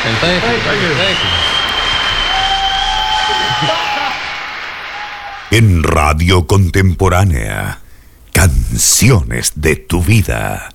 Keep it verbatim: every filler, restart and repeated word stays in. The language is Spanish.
Thank you. Thank you. Thank you. En Radio Contemporánea, canciones de tu vida.